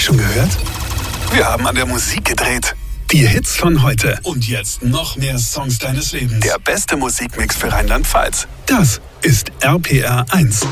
schon gehört? Wir haben an der Musik gedreht. Die Hits von heute. Und jetzt noch mehr Songs deines Lebens. Der beste Musikmix für Rheinland-Pfalz. Das ist RPR 1.